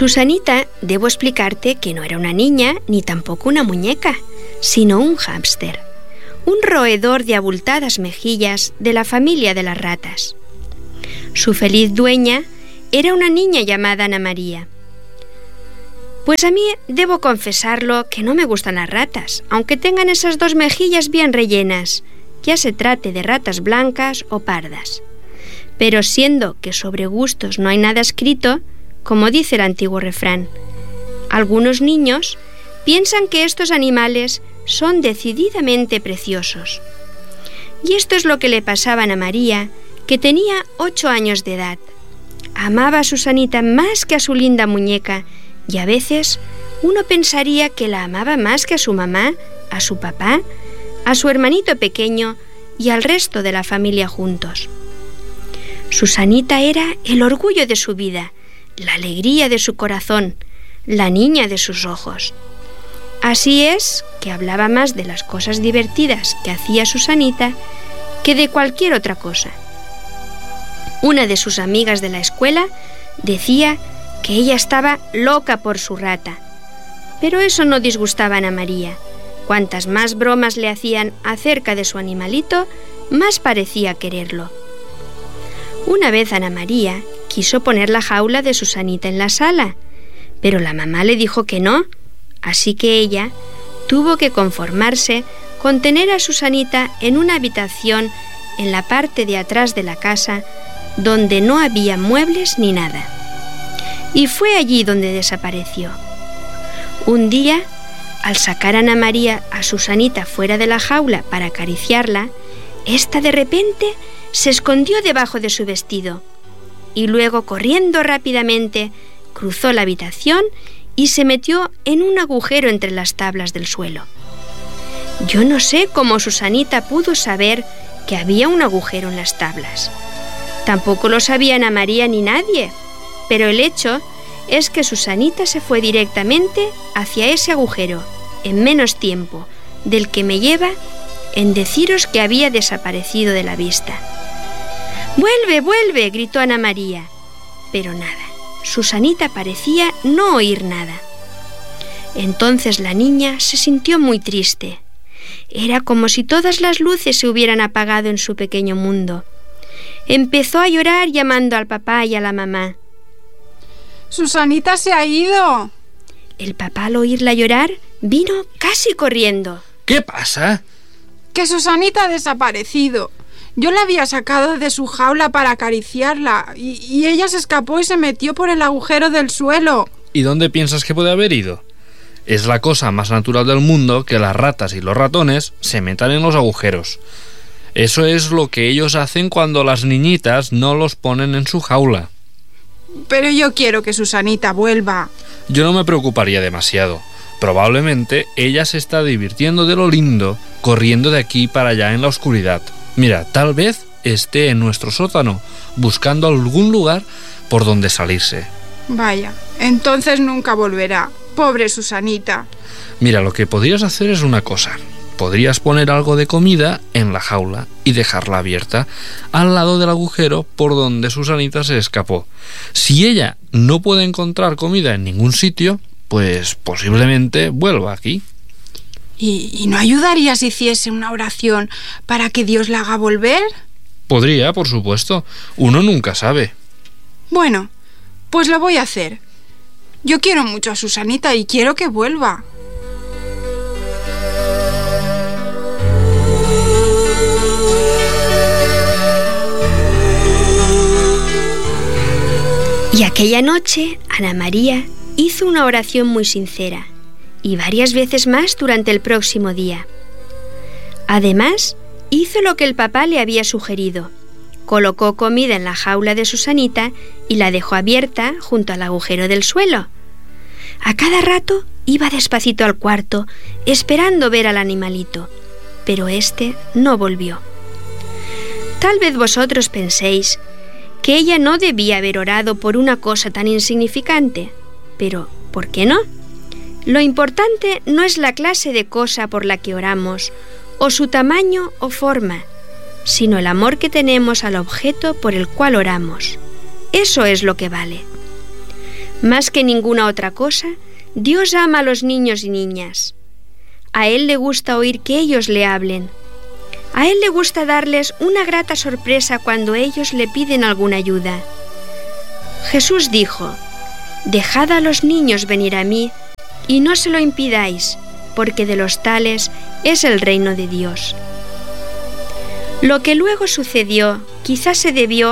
Susanita, debo explicarte que no era una niña ni tampoco una muñeca, sino un hámster, un roedor de abultadas mejillas de la familia de las ratas. Su feliz dueña era una niña llamada Ana María. Pues a mí debo confesarlo que no me gustan las ratas, aunque tengan esas 2 mejillas bien rellenas, ya se trate de ratas blancas o pardas. Pero siendo que sobre gustos no hay nada escrito, como dice el antiguo refrán, algunos niños piensan que estos animales son decididamente preciosos. Y esto es lo que le pasaba a Ana María, que tenía 8 años de edad. Amaba a Susanita más que a su linda muñeca, y a veces uno pensaría que la amaba más que a su mamá, a su papá, a su hermanito pequeño y al resto de la familia juntos. Susanita era el orgullo de su vida, la alegría de su corazón, la niña de sus ojos. Así es que hablaba más de las cosas divertidas que hacía Susanita que de cualquier otra cosa. Una de sus amigas de la escuela decía que ella estaba loca por su rata, pero eso no disgustaba a Ana María. Cuantas más bromas le hacían acerca de su animalito, más parecía quererlo. Una vez Ana María quiso poner la jaula de Susanita en la sala, pero la mamá le dijo que no, así que ella tuvo que conformarse con tener a Susanita en una habitación en la parte de atrás de la casa, donde no había muebles ni nada. Y fue allí donde desapareció. Un día, al sacar a Ana María a Susanita fuera de la jaula para acariciarla, ésta de repente se escondió debajo de su vestido y luego, corriendo rápidamente, cruzó la habitación y se metió en un agujero entre las tablas del suelo. Yo no sé cómo Susanita pudo saber que había un agujero en las tablas. Tampoco lo sabía Ana María ni nadie, pero el hecho es que Susanita se fue directamente hacia ese agujero en menos tiempo del que me lleva en deciros que había desaparecido de la vista. ¡Vuelve, vuelve!, gritó Ana María. Pero nada, Susanita parecía no oír nada. Entonces la niña se sintió muy triste. Era como si todas las luces se hubieran apagado en su pequeño mundo. Empezó a llorar llamando al papá y a la mamá. ¡Susanita se ha ido! El papá, al oírla llorar, vino casi corriendo. ¿Qué pasa? Que Susanita ha desaparecido. Yo la había sacado de su jaula para acariciarla y ella se escapó y se metió por el agujero del suelo. ¿Y dónde piensas que puede haber ido? Es la cosa más natural del mundo que las ratas y los ratones se metan en los agujeros. Eso es lo que ellos hacen cuando las niñitas no los ponen en su jaula. Pero yo quiero que Susanita vuelva. Yo no me preocuparía demasiado. Probablemente ella se está divirtiendo de lo lindo, corriendo de aquí para allá en la oscuridad. Mira, tal vez esté en nuestro sótano, buscando algún lugar por donde salirse. Vaya, entonces nunca volverá. Pobre Susanita. Mira, lo que podrías hacer es una cosa. Podrías poner algo de comida en la jaula y dejarla abierta al lado del agujero por donde Susanita se escapó. Si ella no puede encontrar comida en ningún sitio, pues posiblemente vuelva aquí. ¿Y no ayudaría si hiciese una oración para que Dios la haga volver? Podría, por supuesto. Uno nunca sabe. Bueno, pues lo voy a hacer. Yo quiero mucho a Susanita y quiero que vuelva. Y aquella noche, Ana María hizo una oración muy sincera y varias veces más durante el próximo día. Además, hizo lo que el papá le había sugerido. Colocó comida en la jaula de Susanita y la dejó abierta junto al agujero del suelo. A cada rato iba despacito al cuarto, esperando ver al animalito, pero éste no volvió. Tal vez vosotros penséis que ella no debía haber orado por una cosa tan insignificante, pero ¿por qué no? Lo importante no es la clase de cosa por la que oramos, o su tamaño o forma, sino el amor que tenemos al objeto por el cual oramos. Eso es lo que vale. Más que ninguna otra cosa, Dios ama a los niños y niñas. A Él le gusta oír que ellos le hablen. A Él le gusta darles una grata sorpresa cuando ellos le piden alguna ayuda. Jesús dijo: «Dejad a los niños venir a mí, y no se lo impidáis, porque de los tales es el reino de Dios». Lo que luego sucedió quizás se debió